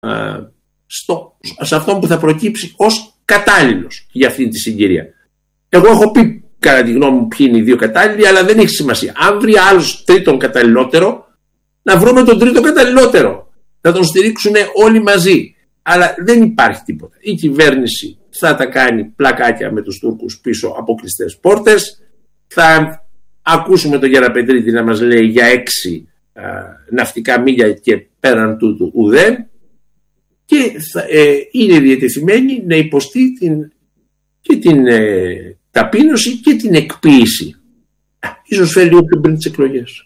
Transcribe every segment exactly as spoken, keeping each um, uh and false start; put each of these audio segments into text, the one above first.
στο, σε αυτό που θα προκύψει ως κατάλληλος για αυτή τη συγκυρία. Εγώ έχω πει κατά τη γνώμη μου ποιοι είναι οι δύο κατάλληλοι, αλλά δεν έχει σημασία. Αν βρει άλλος τρίτον καταλληλότερο, να βρούμε τον τρίτο καταλληλότερο. Να τον στηρίξουν όλοι μαζί. Αλλά δεν υπάρχει τίποτα. Η κυβέρνηση θα τα κάνει πλακάκια με τους Τούρκους πίσω από κλειστές πόρτες. Θα ακούσουμε τον Γεραπετρίτη να μας λέει για έξι α, ναυτικά μίλια και πέραν τούτου ουδέν. Και θα, ε, είναι διατεθειμένη να υποστεί την, και την ε, ταπείνωση και την εκποίηση. Ίσως φέρει λίγο πιο πριν τις εκλογές.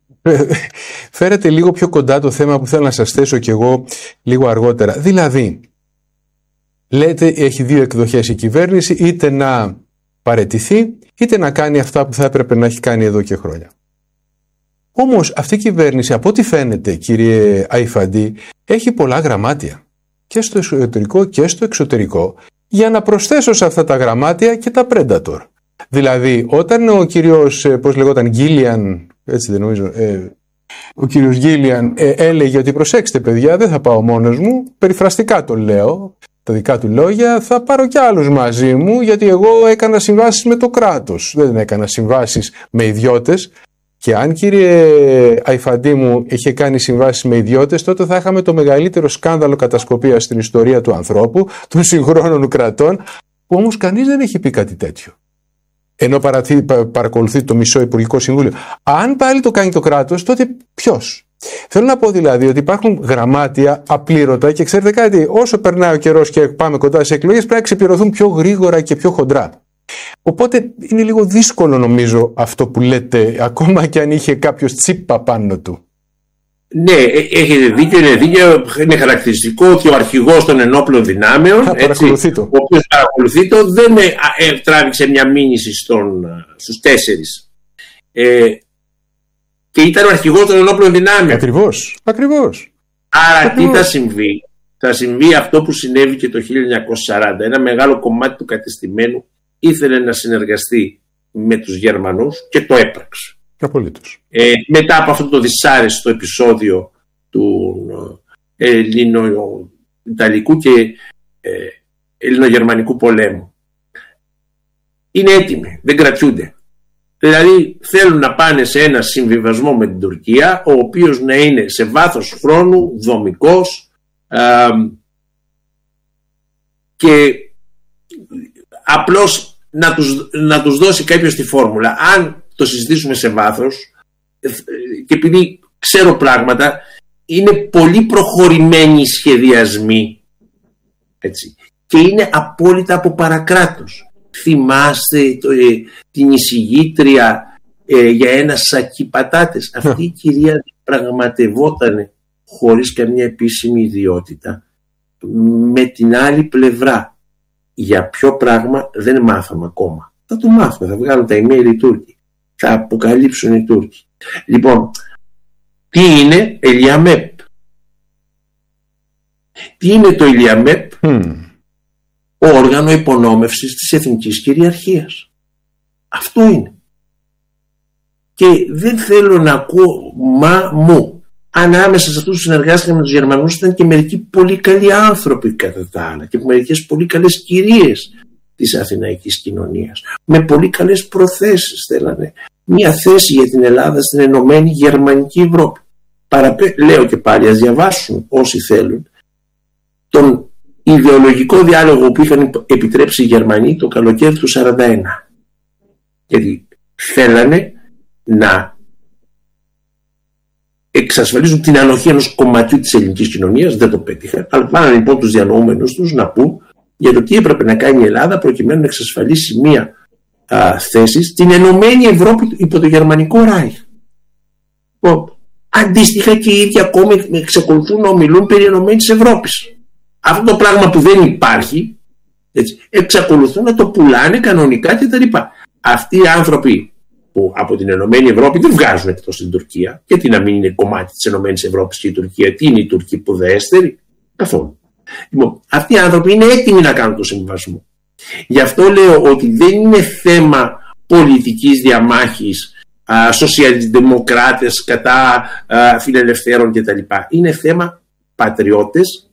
Φέρετε λίγο πιο κοντά το θέμα που θέλω να σας θέσω κι εγώ λίγο αργότερα. Δηλαδή, λέτε έχει δύο εκδοχές η κυβέρνηση, είτε να παραιτηθεί είτε να κάνει αυτά που θα έπρεπε να έχει κάνει εδώ και χρόνια. Όμως αυτή η κυβέρνηση, από ό,τι φαίνεται, κύριε Αϊφαντή, έχει πολλά γραμμάτια και στο εσωτερικό και στο εξωτερικό, για να προσθέσω σε αυτά τα γραμμάτια και τα Predator. Δηλαδή, όταν ο κύριος, πώς λεγόταν, Γκίλιαν, έτσι δεν νομίζω, ε, ο κύριος Γκίλιαν ε, έλεγε ότι προσέξτε παιδιά, δεν θα πάω μόνος μου, περιφραστικά το λέω, τα δικά του λόγια, θα πάρω κι άλλους μαζί μου, γιατί εγώ έκανα συμβάσεις με το κράτος, δεν έκανα συμβάσεις με ιδιώτες. Και αν, κύριε Αϊφαντή μου, είχε κάνει συμβάσεις με ιδιώτες, τότε θα είχαμε το μεγαλύτερο σκάνδαλο κατασκοπίας στην ιστορία του ανθρώπου, των συγχρόνων κρατών, που όμως κανείς δεν έχει πει κάτι τέτοιο. Ενώ παραθεί, παρακολουθεί το μισό Υπουργικό Συμβούλιο. Αν πάλι το κάνει το κράτος, τότε ποιος? Θέλω να πω δηλαδή ότι υπάρχουν γραμμάτια απλήρωτα και ξέρετε κάτι, όσο περνάει ο καιρός και πάμε κοντά στις εκλογές, πρέπει να ξεπληρωθούν πιο γρήγορα και πιο χοντρά. Οπότε είναι λίγο δύσκολο νομίζω αυτό που λέτε, ακόμα και αν είχε κάποιος τσίπα πάνω του. Ναι, έχετε δίκιο, είναι δίκιο, είναι χαρακτηριστικό ότι ο αρχηγός των ενόπλων δυνάμεων, έτσι, ο οποίος παρακολουθεί το, δεν με, ε, τράβηξε μια μήνυση στον, στους τέσσερις. Ε, και ήταν ο αρχηγός των ενόπλων δυνάμεων. Ακριβώς, ακριβώς. Άρα ακριβώς. Τι θα συμβεί? Θα συμβεί αυτό που συνέβη και το χίλια εννιακόσια σαράντα. Ένα μεγάλο κομμάτι του κατεστημένου ήθελε να συνεργαστεί με τους Γερμανούς και το έπραξε. Απολύτως. Ε, μετά από αυτό το δυσάρεστο επεισόδιο του ε, Ελληνο-Ιταλικού και ε, Ελληνογερμανικού πολέμου, είναι έτοιμοι, δεν κρατιούνται. Δηλαδή θέλουν να πάνε σε ένα συμβιβασμό με την Τουρκία, ο οποίος να είναι σε βάθος χρόνου δομικός ε, και απλώς να τους, να τους δώσει κάποιος τη φόρμουλα. Αν το συζητήσουμε σε βάθος, και επειδή ξέρω πράγματα, είναι πολύ προχωρημένοι οι σχεδιασμοί, έτσι, και είναι απόλυτα από παρακράτος. Θυμάστε το, ε, την εισηγήτρια ε, για ένα σακί πατάτες? Αυτή η κυρία πραγματευόταν χωρίς καμία επίσημη ιδιότητα με την άλλη πλευρά. Για ποιο πράγμα δεν μάθαμε ακόμα. Θα το μάθουμε, θα βγάλουν τα email οι Τούρκοι, θα αποκαλύψουν οι Τούρκοι. Λοιπόν, τι είναι Ελιαμέπ? Τι είναι το Ελιαμέπ? Mm. Όργανο υπονόμευσης της εθνικής κυριαρχίας. Αυτό είναι. Και δεν θέλω να ακούω μα μου. Ανάμεσα σε αυτούς που συνεργάστηκαν με τους Γερμανούς ήταν και μερικοί πολύ καλοί άνθρωποι κατά τα άλλα και μερικές πολύ καλές κυρίες της αθηναϊκής κοινωνίας με πολύ καλές προθέσεις. Θέλανε μια θέση για την Ελλάδα στην ενωμένη γερμανική Ευρώπη. Παραπέ, λέω και πάλι, ας διαβάσουν όσοι θέλουν τον ιδεολογικό διάλογο που είχαν επιτρέψει οι Γερμανοί το καλοκαίρι του σαράντα ένα, γιατί θέλανε να εξασφαλίζουν την ανοχή ενός κομματιού της ελληνικής κοινωνίας. Δεν το πέτυχαν, αλλά πάνε λοιπόν τους διανοούμενους τους να πούν για το τι έπρεπε να κάνει η Ελλάδα προκειμένου να εξασφαλίσει μία α, θέση στην ενωμένη Ευρώπη υπό το γερμανικό Ράιχ. Αντίστοιχα και οι ίδιοι ακόμη εξακολουθούν να ομιλούν περί ενωμένης Ευρώπης. Αυτό το πράγμα που δεν υπάρχει, έτσι, εξακολουθούν να το πουλάνε κανονικά κτλ. Αυτοί οι άνθρωποι που από την Ενωμένη Ευρώπη δεν βγάζουν εκτός την Τουρκία, γιατί να μην είναι κομμάτι της Ενωμένης Ευρώπης και η Τουρκία? Τι είναι η Τουρκία πουδέστερη? Καθόλου. Λοιπόν, αυτοί οι άνθρωποι είναι έτοιμοι να κάνουν το συμβασμό. Γι' αυτό λέω ότι δεν είναι θέμα πολιτικής διαμάχης, σοσιαλδημοκράτες κατά α, φιλελευθέρων κτλ. Είναι θέμα πατριώτες